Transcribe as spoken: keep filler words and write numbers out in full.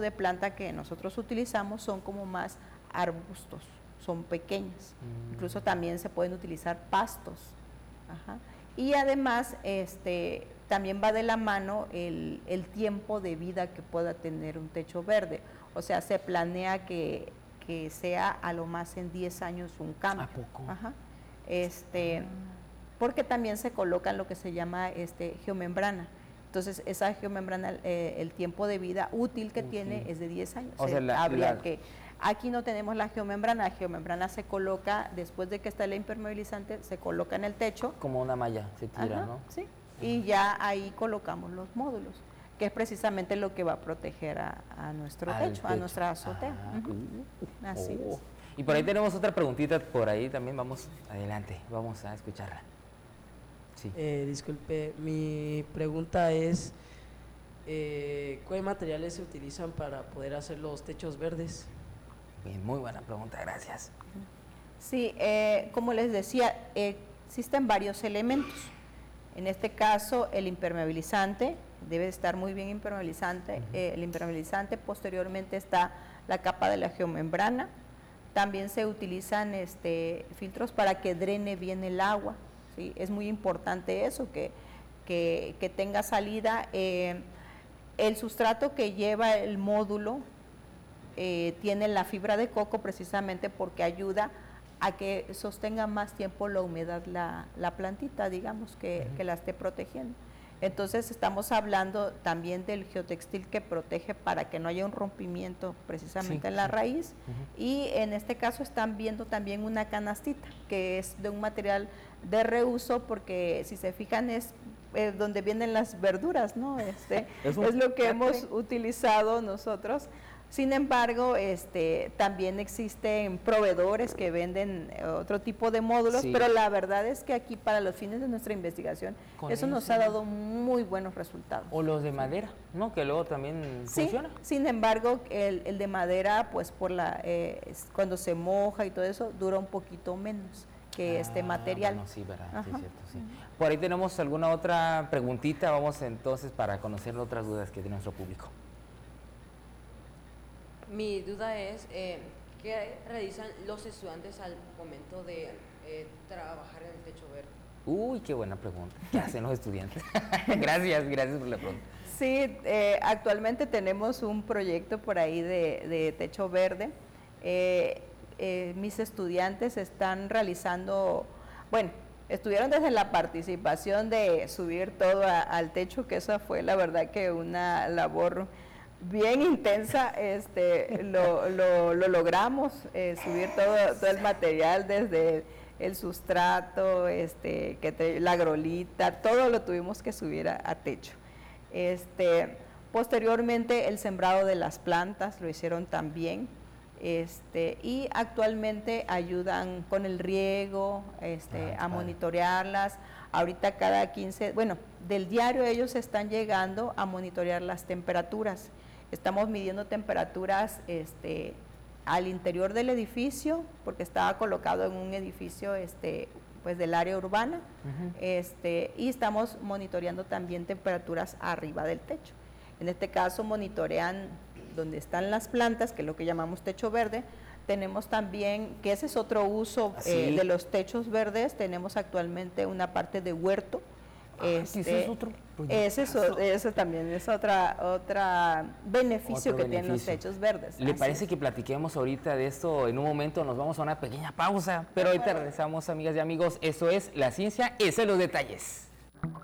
de planta que nosotros utilizamos son como más arbustos, son pequeños. Mm. Incluso también se pueden utilizar pastos. Ajá. Y además, este, también va de la mano el, el tiempo de vida que pueda tener un techo verde. O sea, se planea que, que sea a lo más en diez años un cambio. ¿A poco? Ajá. Este, ah. Porque también se coloca lo que se llama este, geomembrana. Entonces, esa geomembrana, eh, el tiempo de vida útil que uh, tiene sí. es de diez años. O sea, la, habría la... que... Aquí no tenemos la geomembrana, la geomembrana se coloca, después de que está el impermeabilizante, se coloca en el techo. Como una malla, se tira, Ajá, ¿no? Sí, uh-huh. Y ya ahí colocamos los módulos, que es precisamente lo que va a proteger a, a nuestro techo, techo, a nuestra azotea. Ah, uh-huh. uh, Así oh. es. Y por ahí tenemos otra preguntita por ahí también, vamos adelante, vamos a escucharla. Sí. Eh, disculpe, mi pregunta es, eh, ¿qué materiales se utilizan para poder hacer los techos verdes? Bien, muy buena pregunta, gracias. Sí, eh, como les decía, eh, existen varios elementos. En este caso, el impermeabilizante, debe estar muy bien impermeabilizante. Uh-huh. eh, el impermeabilizante, posteriormente está la capa de la geomembrana. También se utilizan este, filtros para que drene bien el agua. ¿Sí? Es muy importante eso, que, que, que tenga salida. Eh, el sustrato que lleva el módulo eh, tiene la fibra de coco precisamente porque ayuda a que sostenga más tiempo la humedad la, la plantita, digamos, que, uh-huh. que la esté protegiendo. Entonces estamos hablando también del geotextil que protege para que no haya un rompimiento precisamente sí, en la sí. raíz uh-huh. y en este caso están viendo también una canastita que es de un material de reuso porque si se fijan es eh, donde vienen las verduras, ¿no? Este, es, es lo que hemos utilizado nosotros. Sin embargo, este, también existen proveedores que venden otro tipo de módulos, sí. pero la verdad es que aquí para los fines de nuestra investigación Con eso nos ha dado muy buenos resultados. O los de madera, ¿no? Que luego también sí, funciona. Sin embargo, el, el de madera, pues por la eh, cuando se moja y todo eso, dura un poquito menos que ah, este material. Bueno, sí, verdad, sí, es cierto, sí. Por ahí tenemos alguna otra preguntita, vamos entonces para conocer otras dudas que tiene nuestro público. Mi duda es, eh, ¿qué realizan los estudiantes al momento de eh, trabajar en el techo verde? Uy, qué buena pregunta. ¿Qué hacen los estudiantes? Gracias, gracias por la pregunta. Sí, eh, actualmente tenemos un proyecto por ahí de, de techo verde. Eh, eh, mis estudiantes están realizando, bueno, estuvieron desde la participación de subir todo a, al techo, que esa fue la verdad que una labor bien intensa, este, lo, lo, lo logramos, eh, subir todo, todo el material desde el sustrato, este, que te, la grolita, todo lo tuvimos que subir a, a techo. Este, posteriormente el sembrado de las plantas lo hicieron también, este, y actualmente ayudan con el riego, este, ah, a monitorearlas. Ahorita cada quince, bueno, del diario ellos están llegando a monitorear las temperaturas. Estamos midiendo temperaturas este, al interior del edificio, porque estaba colocado en un edificio este, pues del área urbana, uh-huh. este, y estamos monitoreando también temperaturas arriba del techo. En este caso monitorean donde están las plantas, que es lo que llamamos techo verde. Tenemos también, que ese es otro uso eh, de los techos verdes, tenemos actualmente una parte de huerto. Ah, este, ese es otro ese, es, ese también es otra otra beneficio otro que beneficio. tienen los techos verdes. ¿Le Así parece es. que platiquemos ahorita de esto en un momento? Nos vamos a una pequeña pausa, pero ahorita regresamos, amigas y amigos. Eso es La Ciencia, es en los detalles.